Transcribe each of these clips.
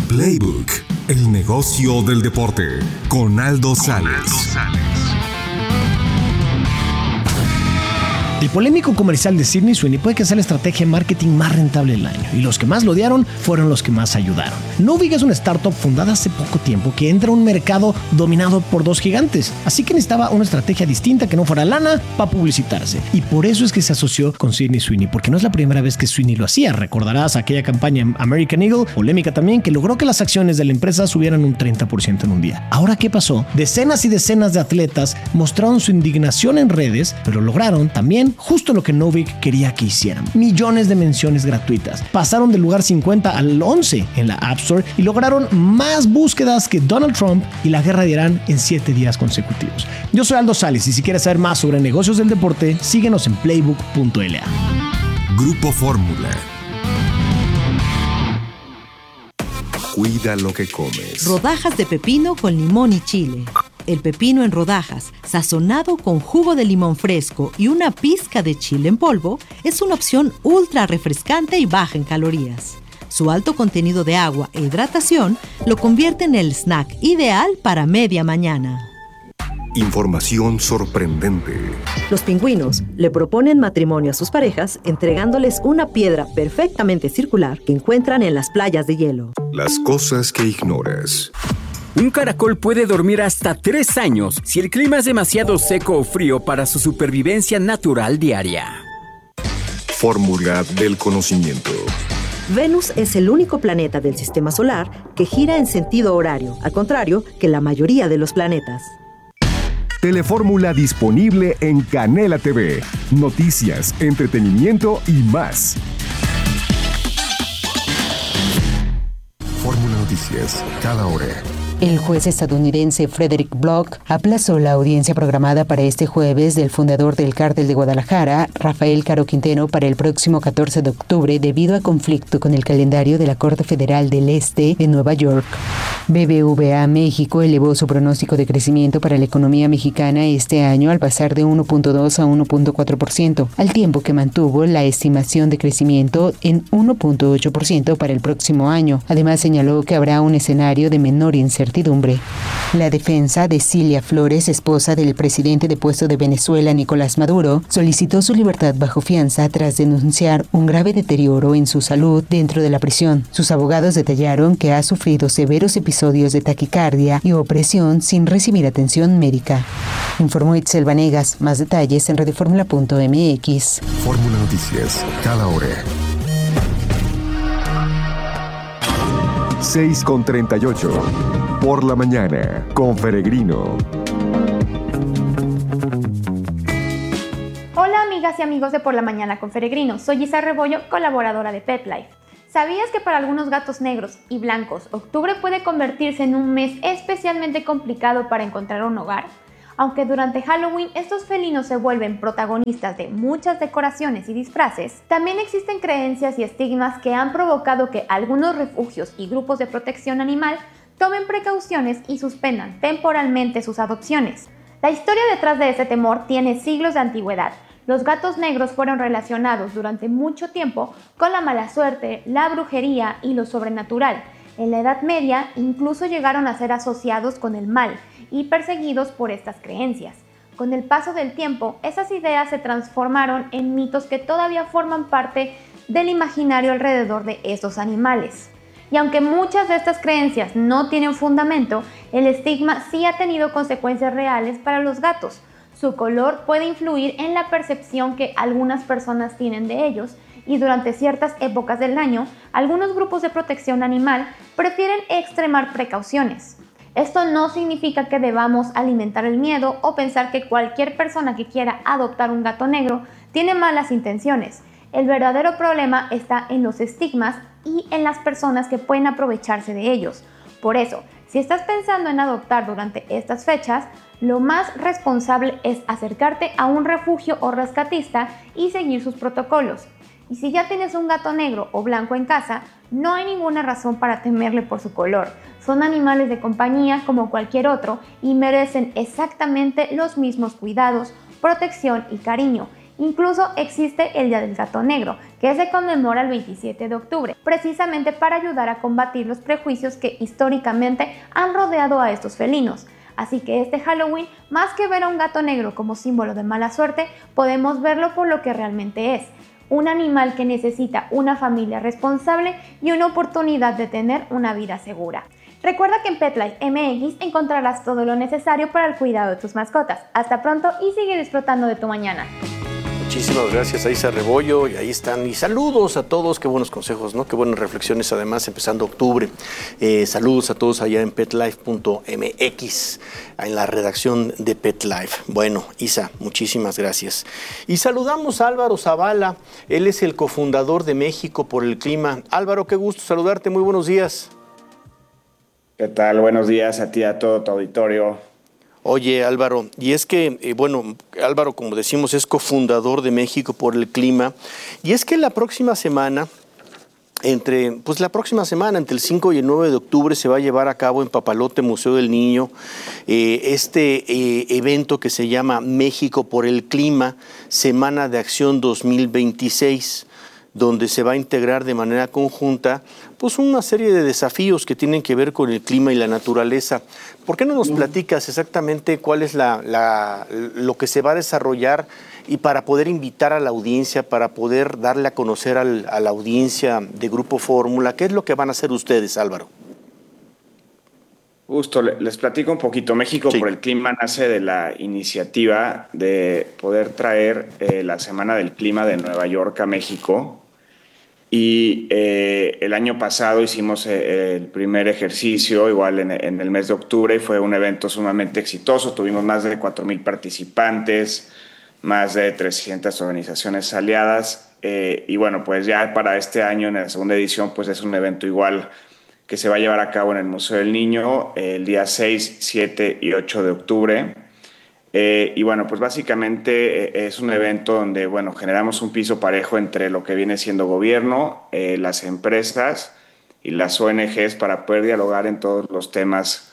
Playbook, el negocio del deporte, con Aldo Sales. El polémico comercial de Sydney Sweeney puede que sea la estrategia de marketing más rentable del año, y los que más lo odiaron fueron los que más ayudaron. Novig es una startup fundada hace poco tiempo que entra a un mercado dominado por dos gigantes, así que necesitaba una estrategia distinta que no fuera lana para publicitarse, y por eso es que se asoció con Sydney Sweeney, porque no es la primera vez que Sweeney lo hacía. Recordarás aquella campaña American Eagle, polémica también, que logró que las acciones de la empresa subieran un 30% en un día. Ahora, ¿qué pasó? Decenas y decenas de atletas mostraron su indignación en redes, pero lograron también justo lo que Novig quería que hicieran: millones de menciones gratuitas. Pasaron del lugar 50 al 11 en la App Store y lograron más búsquedas que Donald Trump y la guerra de Irán en 7 días consecutivos. Yo soy Aldo Sales, y si quieres saber más sobre negocios del deporte, síguenos en playbook.la. Grupo Fórmula. Cuida lo que comes. Rodajas de pepino con limón y chile. El pepino en rodajas, sazonado con jugo de limón fresco y una pizca de chile en polvo, es una opción ultra refrescante y baja en calorías. Su alto contenido de agua e hidratación lo convierte en el snack ideal para media mañana. Información sorprendente. Los pingüinos le proponen matrimonio a sus parejas entregándoles una piedra perfectamente circular que encuentran en las playas de hielo. Las cosas que ignoras. Un caracol puede dormir hasta 3 años si el clima es demasiado seco o frío para su supervivencia natural diaria. Fórmula del conocimiento. Venus es el único planeta del sistema solar que gira en sentido horario, al contrario que la mayoría de los planetas. Telefórmula disponible en Canela TV. Noticias, entretenimiento y más. Fórmula Noticias, cada hora. El juez estadounidense Frederick Block aplazó la audiencia programada para este jueves del fundador del Cártel de Guadalajara, Rafael Caro Quintero, para el próximo 14 de octubre debido a conflicto con el calendario de la Corte Federal del Este de Nueva York. BBVA México elevó su pronóstico de crecimiento para la economía mexicana este año al pasar de 1.2 a 1.4%, al tiempo que mantuvo la estimación de crecimiento en 1.8% para el próximo año. Además, señaló que habrá un escenario de menor incertidumbre. La defensa de Cilia Flores, esposa del presidente depuesto de Venezuela, Nicolás Maduro, solicitó su libertad bajo fianza tras denunciar un grave deterioro en su salud dentro de la prisión. Sus abogados detallaron que ha sufrido severos episodios de taquicardia y opresión sin recibir atención médica. Informó Itzel Vanegas. Más detalles en radioformula.mx. Fórmula Noticias, cada hora. 6:38. Por la mañana, con Feregrino. Hola amigas y amigos de Por la Mañana con Feregrino, soy Isa Rebollo, colaboradora de Pet Life. ¿Sabías que para algunos gatos negros y blancos, octubre puede convertirse en un mes especialmente complicado para encontrar un hogar? Aunque durante Halloween estos felinos se vuelven protagonistas de muchas decoraciones y disfraces, también existen creencias y estigmas que han provocado que algunos refugios y grupos de protección animal tomen precauciones y suspendan temporalmente sus adopciones. La historia detrás de ese temor tiene siglos de antigüedad. Los gatos negros fueron relacionados durante mucho tiempo con la mala suerte, la brujería y lo sobrenatural. En la Edad Media incluso llegaron a ser asociados con el mal y perseguidos por estas creencias. Con el paso del tiempo, esas ideas se transformaron en mitos que todavía forman parte del imaginario alrededor de estos animales. Y aunque muchas de estas creencias no tienen fundamento, el estigma sí ha tenido consecuencias reales para los gatos. Su color puede influir en la percepción que algunas personas tienen de ellos, y durante ciertas épocas del año, algunos grupos de protección animal prefieren extremar precauciones. Esto no significa que debamos alimentar el miedo o pensar que cualquier persona que quiera adoptar un gato negro tiene malas intenciones. El verdadero problema está en los estigmas y en las personas que pueden aprovecharse de ellos. Por eso, si estás pensando en adoptar durante estas fechas, lo más responsable es acercarte a un refugio o rescatista y seguir sus protocolos. Y si ya tienes un gato negro o blanco en casa, no hay ninguna razón para temerle por su color. Son animales de compañía como cualquier otro y merecen exactamente los mismos cuidados, protección y cariño. Incluso existe el Día del Gato Negro, que se conmemora el 27 de octubre, precisamente para ayudar a combatir los prejuicios que históricamente han rodeado a estos felinos. Así que este Halloween, más que ver a un gato negro como símbolo de mala suerte, podemos verlo por lo que realmente es: un animal que necesita una familia responsable y una oportunidad de tener una vida segura. Recuerda que en PetLife MX encontrarás todo lo necesario para el cuidado de tus mascotas. Hasta pronto y sigue disfrutando de tu mañana. Muchísimas gracias a Isa Rebollo, y ahí están. Y saludos a todos, qué buenos consejos, ¿no? Qué buenas reflexiones, además, empezando octubre. Saludos a todos allá en petlife.mx, en la redacción de PetLife. Bueno, Isa, muchísimas gracias. Y saludamos a Álvaro Zavala, él es el cofundador de México por el Clima. Álvaro, qué gusto saludarte, muy buenos días. ¿Qué tal? Buenos días a ti y a todo tu auditorio. Oye, Álvaro, y es que, Álvaro, como decimos, es cofundador de México por el Clima, y es que la próxima semana, entre el 5 y el 9 de octubre, se va a llevar a cabo en Papalote, Museo del Niño, este evento que se llama México por el Clima, Semana de Acción 2026, donde se va a integrar de manera conjunta pues una serie de desafíos que tienen que ver con el clima y la naturaleza. ¿Por qué no nos platicas exactamente cuál es lo que se va a desarrollar, y para poder invitar a la audiencia, para poder darle a conocer a la audiencia de Grupo Fórmula, qué es lo que van a hacer ustedes, Álvaro? Justo, les platico un poquito. México por el Clima nace de la iniciativa de poder traer la Semana del Clima de Nueva York a México. Y el año pasado hicimos el primer ejercicio, igual en el mes de octubre, y fue un evento sumamente exitoso. Tuvimos más de 4,000 participantes, más de 300 organizaciones aliadas. Y bueno, pues ya para este año, en la segunda edición, pues es un evento igual que se va a llevar a cabo en el Museo del Niño el día 6, 7 y 8 de octubre. Y bueno, pues básicamente es un evento donde, bueno, generamos un piso parejo entre lo que viene siendo gobierno, las empresas y las ONGs, para poder dialogar en todos los temas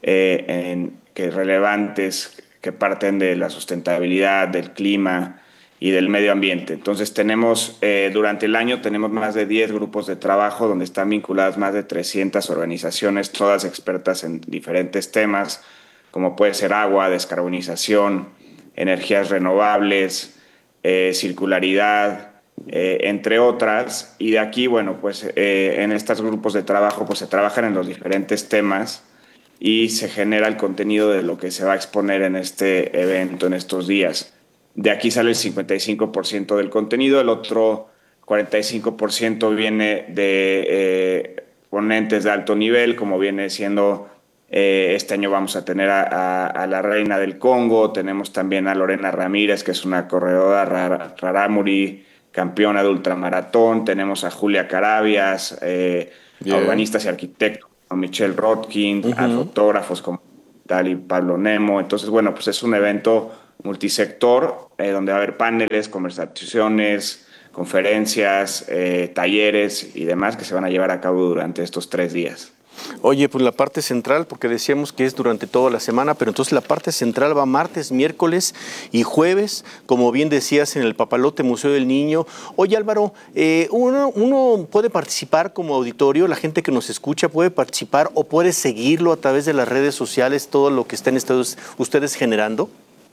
relevantes que parten de la sustentabilidad, del clima y del medio ambiente. Entonces durante el año tenemos más de 10 grupos de trabajo donde están vinculadas más de 300 organizaciones, todas expertas en diferentes temas, como puede ser agua, descarbonización, energías renovables, circularidad, entre otras. Y de aquí, bueno, pues en estos grupos de trabajo pues se trabajan en los diferentes temas y se genera el contenido de lo que se va a exponer en este evento, en estos días. De aquí sale el 55% del contenido, el otro 45% viene de ponentes de alto nivel, como viene siendo... este año vamos a tener a la reina del Congo, tenemos también a Lorena Ramírez, que es una corredora rarámuri, campeona de ultramaratón, tenemos a Julia Carabias, a urbanistas y arquitectos, a Michelle Rotkin, a fotógrafos como Dali Pablo Nemo. Entonces, bueno, pues es un evento multisector donde va a haber paneles, conversaciones, conferencias, talleres y demás que se van a llevar a cabo durante estos 3 días. Oye, pues la parte central, porque decíamos que es durante toda la semana, pero entonces la parte central va martes, miércoles y jueves, como bien decías, en el Papalote Museo del Niño. Oye, Álvaro, uno puede participar como auditorio, la gente que nos escucha puede participar o puede seguirlo a través de las redes sociales, todo lo que están ustedes generando.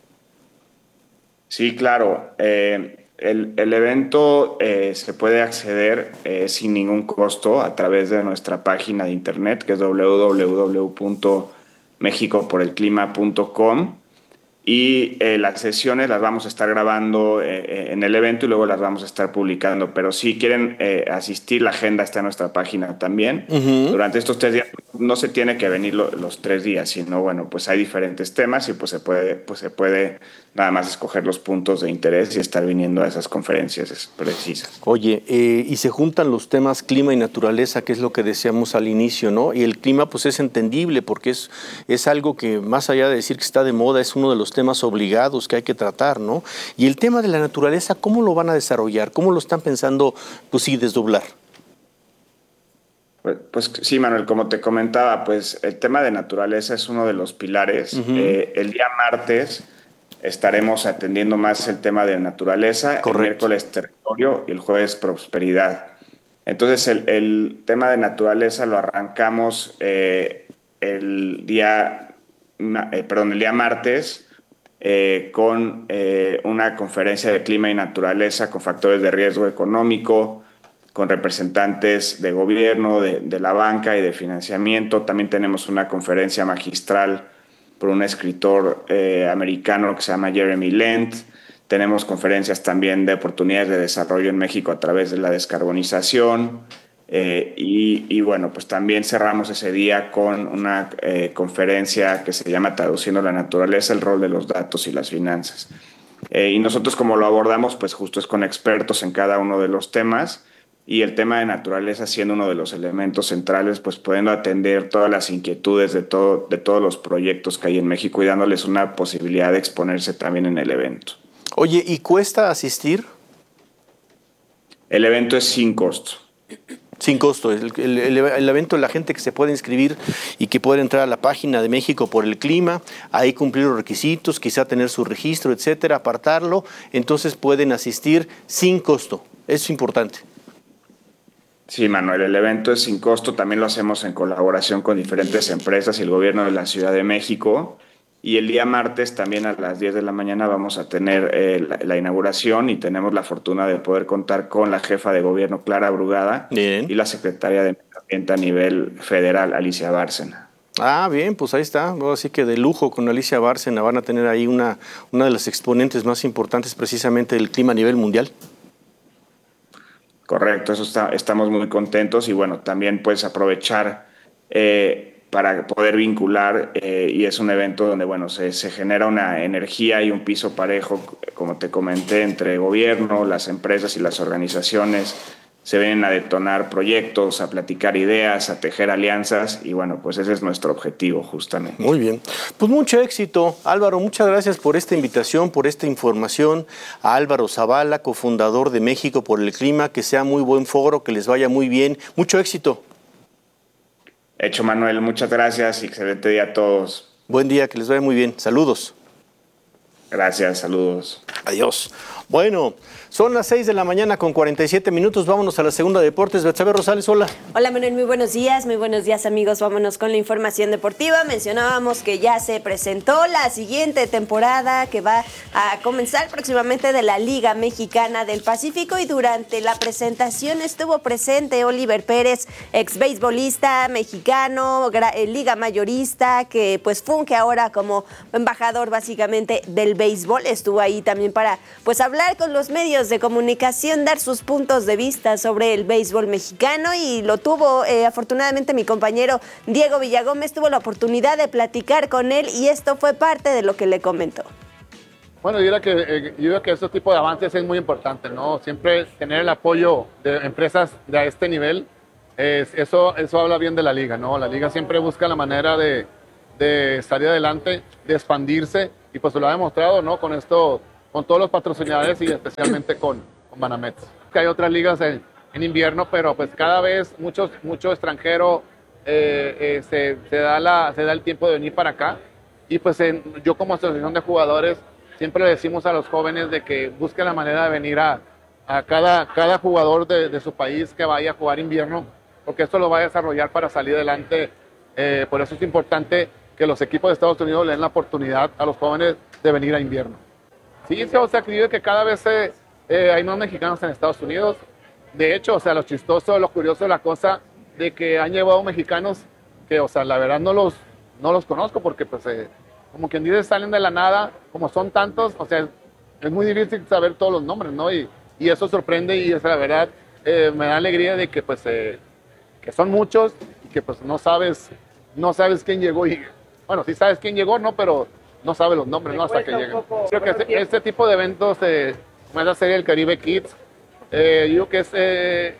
Sí, claro. El evento se puede acceder sin ningún costo a través de nuestra página de internet, que es www.mexicoporelclima.com, y las sesiones las vamos a estar grabando en el evento y luego las vamos a estar publicando. Pero si quieren asistir, la agenda está en nuestra página también. Durante estos 3 días no se tiene que venir los 3 días, sino bueno, pues hay diferentes temas y pues se puede nada más escoger los puntos de interés y estar viniendo a esas conferencias precisas. Oye, y se juntan los temas clima y naturaleza, que es lo que decíamos al inicio, ¿no? Y el clima pues es entendible porque es algo que, más allá de decir que está de moda, es uno de los temas obligados que hay que tratar, ¿no? Y el tema de la naturaleza, ¿cómo lo van a desarrollar? ¿Cómo lo están pensando, pues sí, desdoblar? Pues sí, Manuel, como te comentaba, pues el tema de naturaleza es uno de los pilares. El día martes estaremos atendiendo más el tema de naturaleza. Correcto. El miércoles territorio y el jueves prosperidad. Entonces el tema de naturaleza lo arrancamos el día martes con una conferencia de clima y naturaleza con factores de riesgo económico, con representantes de gobierno, de la banca y de financiamiento. También tenemos una conferencia magistral por un escritor americano que se llama Jeremy Lent. Tenemos conferencias también de oportunidades de desarrollo en México a través de la descarbonización. Y bueno, pues también cerramos ese día con una conferencia que se llama Traduciendo la naturaleza, el rol de los datos y las finanzas. Y nosotros como lo abordamos, pues justo es con expertos en cada uno de los temas, y el tema de naturaleza siendo uno de los elementos centrales, pues pudiendo atender todas las inquietudes de todos los proyectos que hay en México y dándoles una posibilidad de exponerse también en el evento. Oye, ¿y cuesta asistir? El evento es sin costo. Sin costo. El evento, la gente que se puede inscribir y que puede entrar a la página de México por el Clima, ahí cumplir los requisitos, quizá tener su registro, etcétera, apartarlo, entonces pueden asistir sin costo. Eso es importante. Sí, Manuel, el evento es sin costo. También lo hacemos en colaboración con diferentes empresas y el gobierno de la Ciudad de México. Y el día martes también a las 10 de la mañana vamos a tener la inauguración y tenemos la fortuna de poder contar con la jefa de gobierno, Clara Brugada, y la secretaria de Medio Ambiente a nivel federal, Alicia Bárcena. Ah, bien, pues ahí está. Así que de lujo con Alicia Bárcena. Van a tener ahí una de las exponentes más importantes precisamente del clima a nivel mundial. Correcto, estamos muy contentos y bueno, también puedes aprovechar para poder vincular y es un evento donde bueno, se genera una energía y un piso parejo, como te comenté, entre gobierno, las empresas y las organizaciones. Se vienen a detonar proyectos, a platicar ideas, a tejer alianzas y bueno, pues ese es nuestro objetivo justamente. Muy bien, pues mucho éxito. Álvaro, muchas gracias por esta invitación, por esta información. A Álvaro Zavala, cofundador de México por el Clima, que sea muy buen foro, que les vaya muy bien. Mucho éxito. Hecho, Manuel, muchas gracias y excelente día a todos. Buen día, que les vaya muy bien. Saludos. Gracias, saludos. Adiós. Bueno, son las 6 de la mañana con 47 minutos. Vámonos a la segunda de deportes. Betsabe Rosales, hola. Hola, Manuel, muy buenos días, amigos. Vámonos con la información deportiva. Mencionábamos que ya se presentó la siguiente temporada que va a comenzar próximamente de la Liga Mexicana del Pacífico y durante la presentación estuvo presente Oliver Pérez, ex beisbolista mexicano, liga mayorista, que pues funge ahora como embajador básicamente del béisbol. Estuvo ahí también para pues hablar con los medios de comunicación, dar sus puntos de vista sobre el béisbol mexicano y lo tuvo afortunadamente mi compañero Diego Villagómez, tuvo la oportunidad de platicar con él y esto fue parte de lo que le comentó. Bueno, yo diría que este tipo de avances es muy importante, ¿no? Siempre tener el apoyo de empresas de este nivel, eso habla bien de la liga, ¿no? La liga siempre busca la manera de salir adelante, de expandirse y pues lo ha demostrado, ¿no? Con todos los patrocinadores y especialmente con Banamex. Que hay otras ligas en invierno, pero pues cada vez mucho extranjero se da el tiempo de venir para acá. Y pues yo como asociación de jugadores siempre le decimos a los jóvenes de que busquen la manera de venir a cada jugador de su país que vaya a jugar invierno, porque esto lo va a desarrollar para salir adelante. Por eso es importante que los equipos de Estados Unidos le den la oportunidad a los jóvenes de venir a invierno. Sí, o sea, creo que cada vez hay más mexicanos en Estados Unidos. De hecho, o sea, lo chistoso, lo curioso de la cosa, de que han llevado mexicanos que, o sea, la verdad no los conozco porque, pues, como quien dice, salen de la nada, como son tantos, o sea, es muy difícil saber todos los nombres, ¿no? Y eso sorprende y, la verdad, me da alegría de que, pues, que son muchos y que, pues, no sabes quién llegó y, bueno, sí sabes quién llegó, ¿no? Pero no sabe los nombres, ¿no? Hasta que lleguen. Creo que este tipo de eventos, como es la serie del Caribe Kids, yo creo que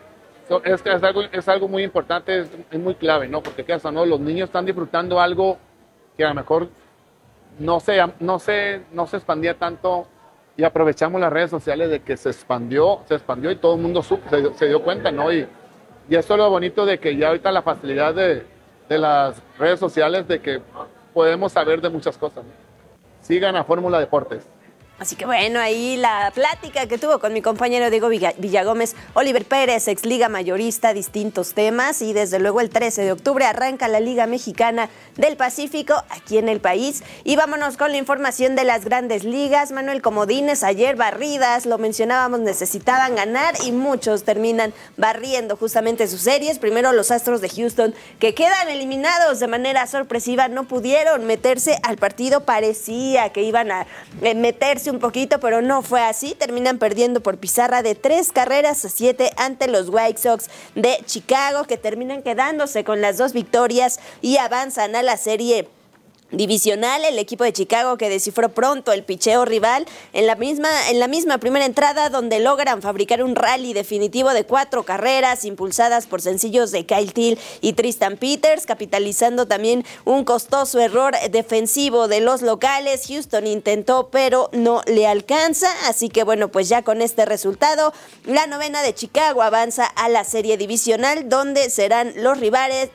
es algo muy importante, es muy clave, ¿no? Porque ¿qué pasa, no? Los niños están disfrutando algo que a lo mejor no se expandía tanto y aprovechamos las redes sociales de que se expandió y todo el mundo se dio cuenta, ¿no? Y eso es lo bonito de que ya ahorita la facilidad de las redes sociales de que podemos saber de muchas cosas, ¿no? Sigan a Fórmula Deportes. Así que bueno, ahí la plática que tuvo con mi compañero Diego Villagómez, Oliver Pérez, ex Liga Mayorista, distintos temas, y desde luego el 13 de octubre arranca la Liga Mexicana del Pacífico aquí en el país. Y vámonos con la información de las grandes ligas. Manuel, comodines, ayer barridas, lo mencionábamos, necesitaban ganar y muchos terminan barriendo justamente sus series. Primero los Astros de Houston, que quedan eliminados de manera sorpresiva, no pudieron meterse al partido, parecía que iban a meterse un poquito, pero no fue así. Terminan perdiendo por pizarra de 3-7 ante los White Sox de Chicago, que terminan quedándose con las 2 victorias y avanzan a la serie divisional. El equipo de Chicago que descifró pronto el picheo rival en la misma primera entrada, donde logran fabricar un rally definitivo de 4 carreras impulsadas por sencillos de Kyle Till y Tristan Peters, capitalizando también un costoso error defensivo de los locales. Houston intentó, pero no le alcanza, así que bueno, pues ya con este resultado, la novena de Chicago avanza a la serie divisional, donde serán los rivales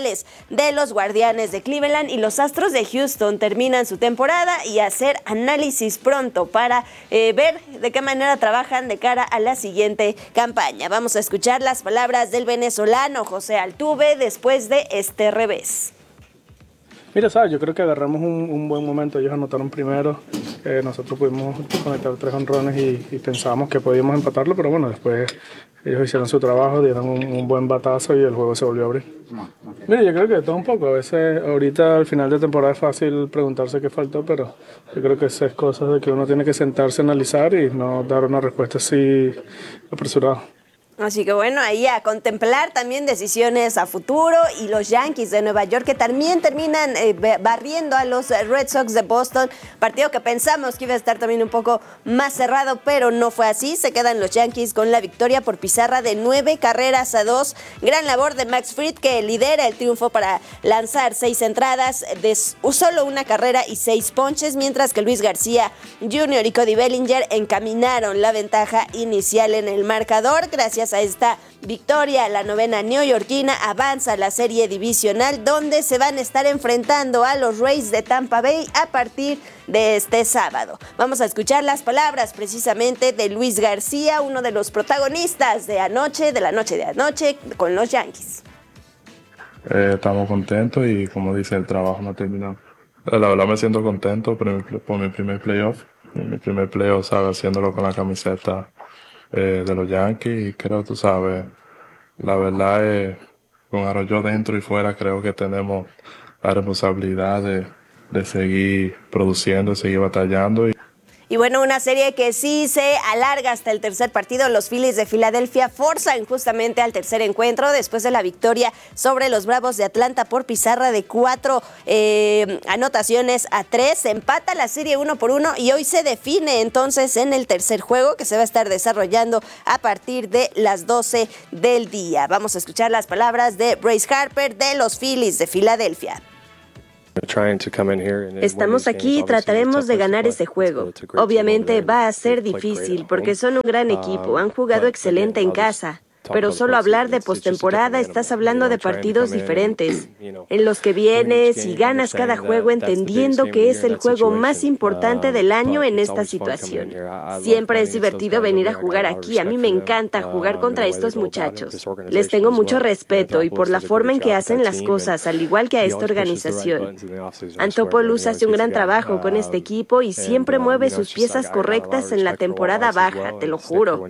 de los Guardianes de Cleveland, y los Astros de Houston terminan su temporada y hacer análisis pronto para ver de qué manera trabajan de cara a la siguiente campaña. Vamos a escuchar las palabras del venezolano José Altuve después de este revés. Mira, sabes, yo creo que agarramos un buen momento. Ellos anotaron primero, nosotros pudimos conectar 3 honrones y pensábamos que podíamos empatarlo, pero bueno, después ellos hicieron su trabajo, dieron un buen batazo y el juego se volvió a abrir. Mira, yo creo que de todo un poco. A veces, ahorita al final de temporada es fácil preguntarse qué faltó, pero yo creo que eso es cosas de que uno tiene que sentarse, analizar y no dar una respuesta así apresurada. Así que bueno, ahí a contemplar también decisiones a futuro, y los Yankees de Nueva York que también terminan barriendo a los Red Sox de Boston, partido que pensamos que iba a estar también un poco más cerrado, pero no fue así. Se quedan los Yankees con la victoria por pizarra de 9-2. Gran labor de Max Fried, que lidera el triunfo para lanzar 6 entradas de solo 1 carrera y 6 ponches, mientras que Luis García Jr. y Cody Bellinger encaminaron la ventaja inicial en el marcador. Gracias a esta victoria, la novena neoyorquina avanza a la serie divisional, donde se van a estar enfrentando a los Rays de Tampa Bay a partir de este sábado. Vamos a escuchar las palabras precisamente de Luis García, uno de los protagonistas de la noche de anoche con los Yankees. Estamos contentos y, como dice, el trabajo no terminó. La verdad me siento contento por mi primer playoff. Mi primer playoff, ¿sabes? Haciéndolo con la camiseta de los Yankees, y creo, tú sabes, la verdad con Arroyo dentro y fuera, creo que tenemos la responsabilidad de seguir produciendo, seguir batallando. Y bueno, una serie que sí se alarga hasta el tercer partido. Los Phillies de Filadelfia forzan justamente al tercer encuentro después de la victoria sobre los Bravos de Atlanta por pizarra de 4 anotaciones a 3. Se empata la serie 1-1 y hoy se define entonces en el tercer juego, que se va a estar desarrollando a partir de las 12 del día. Vamos a escuchar las palabras de Bryce Harper de los Phillies de Filadelfia. Estamos aquí y trataremos de ganar ese juego. Obviamente va a ser difícil porque son un gran equipo, han jugado excelente en casa. Pero solo hablar de postemporada, estás hablando de partidos diferentes, en los que vienes y ganas cada juego entendiendo que es el juego más importante del año en esta situación. Siempre es divertido venir a jugar aquí. A mí me encanta jugar contra estos muchachos. Les tengo mucho respeto y por la forma en que hacen las cosas, al igual que a esta organización. Antopoulos hace un gran trabajo con este equipo y siempre mueve sus piezas correctas en la temporada baja, te lo juro.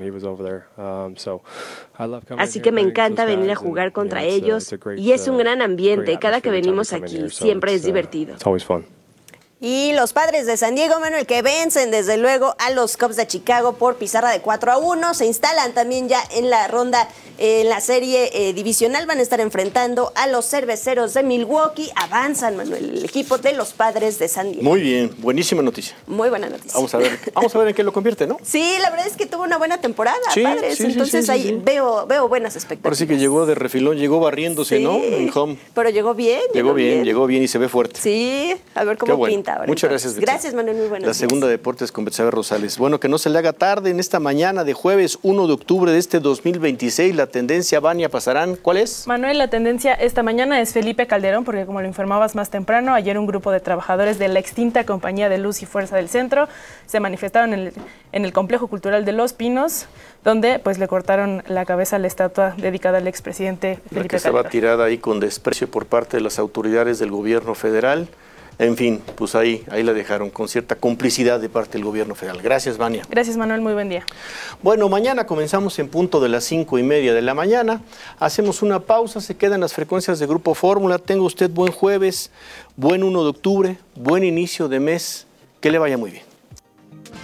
Así que me encanta venir a jugar contra ellos y es un gran ambiente. Cada que venimos aquí siempre es divertido. Y los Padres de San Diego, Manuel, que vencen desde luego a los Cubs de Chicago por pizarra de 4-1. Se instalan también ya en la ronda, en la serie divisional. Van a estar enfrentando a los Cerveceros de Milwaukee. Avanzan, Manuel, el equipo de los Padres de San Diego. Muy bien, buenísima noticia. Muy buena noticia. Vamos a ver en qué lo convierte, ¿no? Sí, la verdad es que tuvo una buena temporada, sí, Padres. Sí, entonces sí, ahí veo buenas expectativas. Ahora sí que llegó de refilón, llegó barriéndose, sí, ¿no? En home. Pero llegó bien. Llegó bien y se ve fuerte. Sí, a ver cómo pinta. esta hora. Muchas gracias, Betsabe. Gracias, Manuel, muy buenos días. La segunda Deportes con Betsabe Rosales. Bueno, que no se le haga tarde en esta mañana de jueves 1 de octubre de este 2026. La tendencia, Vania Pasarán, ¿cuál es? Manuel, la tendencia esta mañana es Felipe Calderón, porque como lo informabas más temprano, ayer un grupo de trabajadores de la extinta Compañía de Luz y Fuerza del Centro se manifestaron en el Complejo Cultural de Los Pinos, donde pues le cortaron la cabeza a la estatua dedicada al expresidente Felipe Calderón. La que estaba tirada ahí con desprecio por parte de las autoridades del gobierno federal. En fin, pues ahí la dejaron con cierta complicidad de parte del gobierno federal. Gracias, Vania. Gracias, Manuel, muy buen día. Bueno, mañana comenzamos en punto de las 5:30 de la mañana. Hacemos una pausa, se quedan las frecuencias de Grupo Fórmula. Tenga usted buen jueves, buen 1 de octubre, buen inicio de mes. Que le vaya muy bien.